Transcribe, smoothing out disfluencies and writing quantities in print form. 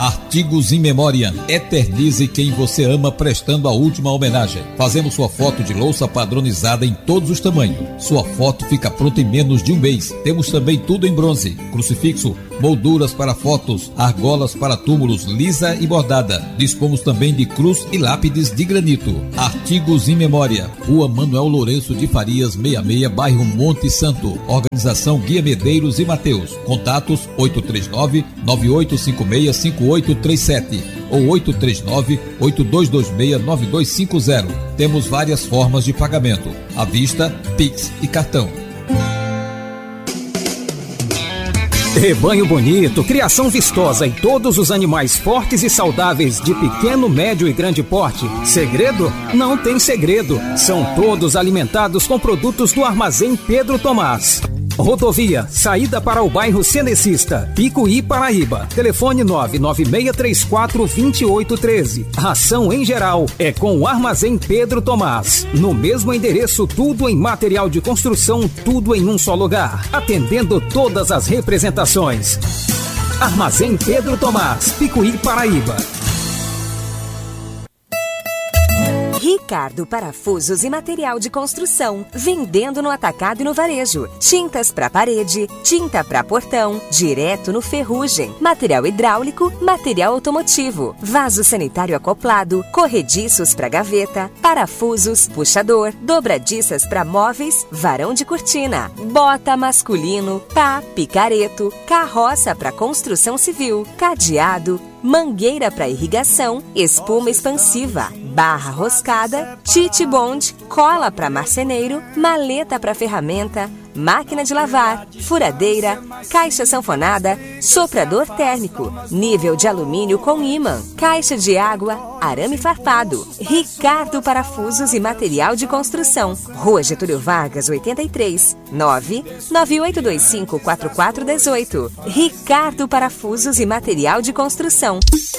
Artigos em Memória. Eternize quem você ama prestando a última homenagem. Fazemos sua foto de louça padronizada em todos os tamanhos. Sua foto fica pronta em menos de um mês. Temos também tudo em bronze, crucifixo, molduras para fotos, argolas para túmulos, lisa e bordada. Dispomos também de cruz e lápides de granito. Artigos em Memória. Rua Manuel Lourenço de Farias, 66, bairro Monte Santo. Organização Guia Medeiros e Mateus. Contatos 839-9856-5837 ou 839-8226-9250. Temos várias formas de pagamento: à vista, Pix e cartão. Rebanho bonito, criação vistosa e todos os animais fortes e saudáveis de pequeno, médio e grande porte. Segredo? Não tem segredo. São todos alimentados com produtos do Armazém Pedro Tomás. Rodovia, saída para o bairro Cenecista, Picuí, Paraíba. Telefone 996342813. Ração em geral é com o Armazém Pedro Tomás. No mesmo endereço, tudo em material de construção, tudo em um só lugar. Atendendo todas as representações. Armazém Pedro Tomás, Picuí, Paraíba. Ricardo Parafusos e Material de Construção, vendendo no atacado e no varejo. Tintas para parede, tinta para portão, direto no ferrugem, material hidráulico, material automotivo, vaso sanitário acoplado, corrediços para gaveta, parafusos, puxador, dobradiças para móveis, varão de cortina, bota masculino, pá, picareto, carroça para construção civil, cadeado, mangueira para irrigação, espuma expansiva, barra roscada, tite bond, cola para marceneiro, maleta para ferramenta, máquina de lavar, furadeira, caixa sanfonada, soprador térmico, nível de alumínio com ímã, caixa de água, arame farpado. Ricardo Parafusos e Material de Construção. Rua Getúlio Vargas, 83, 998254418. Ricardo Parafusos e Material de Construção.